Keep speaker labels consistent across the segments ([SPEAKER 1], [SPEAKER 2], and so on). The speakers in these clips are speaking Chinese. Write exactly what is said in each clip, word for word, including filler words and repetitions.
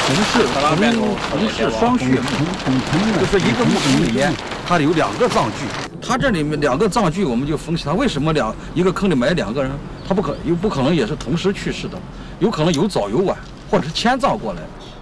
[SPEAKER 1] 同室同同室双穴，就是一个木桶里面它有两个脏具，它这里面两个脏具我们就分析它为什么两一个坑里埋两个人，它不可又不可能也是同时去世的，有可能有早有晚，或者是迁葬过来。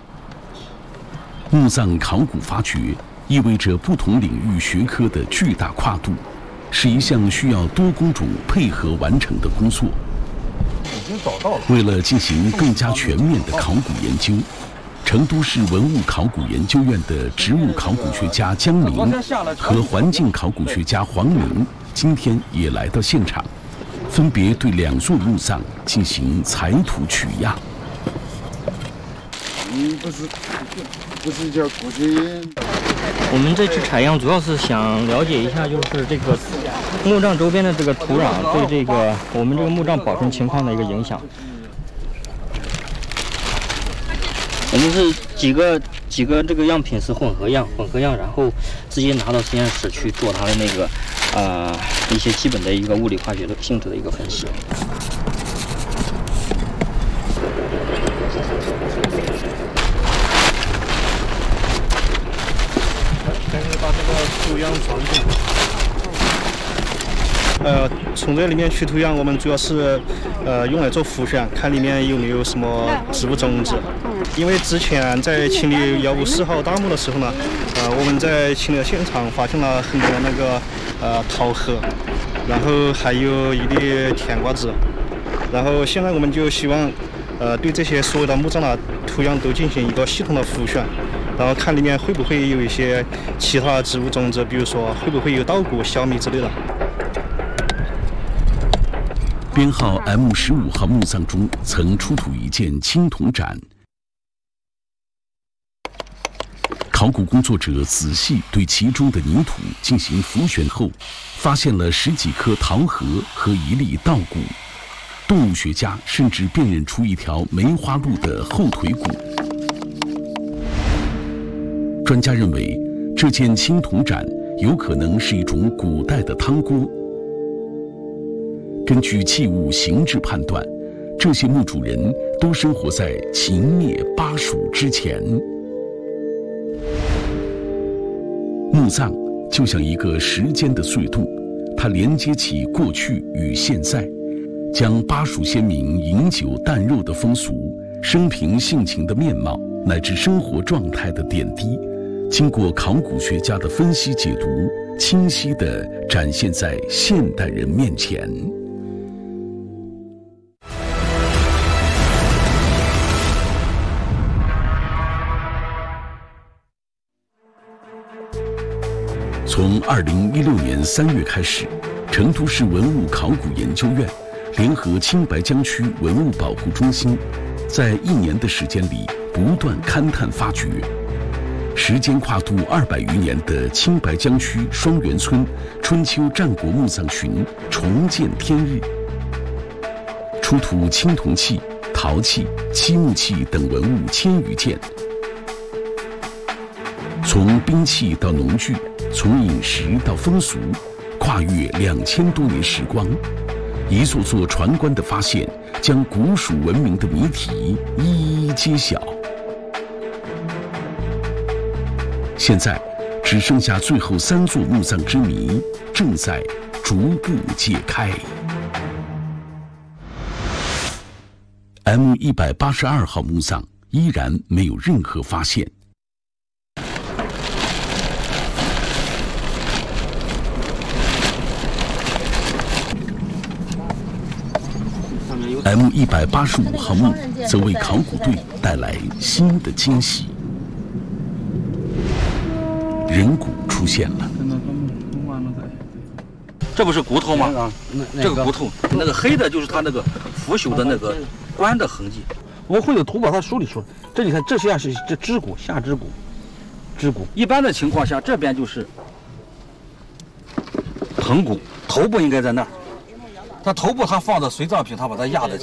[SPEAKER 2] 墓葬考古发掘意味着不同领域学科的巨大跨度，是一项需要多工种配合完成的工作。为了进行更加全面的考古研究，成都市文物考古研究院的植物考古学家江明和环境考古学家黄明今天也来到现场，分别对两座墓葬进行采土取样。
[SPEAKER 3] 嗯，不是，不是叫过去。
[SPEAKER 4] 我们这次采样主要是想了解一下，就是这个墓葬周边的这个土壤对这个我们这个墓葬保存情况的一个影响。我们是几个几个这个样品是混合样，混合样，然后直接拿到实验室去做它的那个呃一些基本的一个物理化学的性质的一个分析。
[SPEAKER 5] 把这个土样装进。呃，从这里面取土样，我们主要是呃用来做复选，看里面有没有什么植物种子。因为之前在清理幺五四号大墓的时候呢，呃，我们在清理的现场发现了很多那个呃桃核，然后还有一粒甜瓜子。然后现在我们就希望呃对这些所有的墓葬的土样都进行一个系统的复选。然后看里面会不会有一些其他植物种子，比如说会不会有稻谷、小米之类的。
[SPEAKER 2] 编号 M 十五号墓葬中曾出土一件青铜盏，考古工作者仔细对其中的泥土进行浮选后，发现了十几颗桃核和一粒稻谷。动物学家甚至辨认出一条梅花鹿的后腿骨。专家认为，这件青铜盏有可能是一种古代的汤锅。根据器物形制判断，这些墓主人都生活在秦灭巴蜀之前。墓葬就像一个时间的隧道，它连接起过去与现在，将巴蜀先民饮酒啖肉的风俗、生平性情的面貌乃至生活状态的点滴，经过考古学家的分析解读，清晰地展现在现代人面前。从二零一六年三月开始，成都市文物考古研究院联合青白江区文物保护中心，在一年的时间里不断勘探发掘。时间跨度二百余年的青白江区双元村春秋战国墓葬群重见天日，出土青铜器、陶器、漆木器等文物千余件。从兵器到农具，从饮食到风俗，跨越两千多年时光，一座座传观的发现将古蜀文明的谜题一一揭晓。现在只剩下最后三座墓葬之谜正在逐步解开。M 一百八十二号墓葬依然没有任何发现。M 一百八十五号墓则为考古队带来新的惊喜。人骨出现了，
[SPEAKER 1] 这不是骨头吗？这个骨头，那个黑的就是它那个腐朽的那个棺的痕迹。我们会有图把它梳理出来。这你看，这些是这肢骨，下肢骨，肢骨。一般的情况下，这边就是盆骨，头部应该在那儿。它头部它放的随葬品，它把它压的。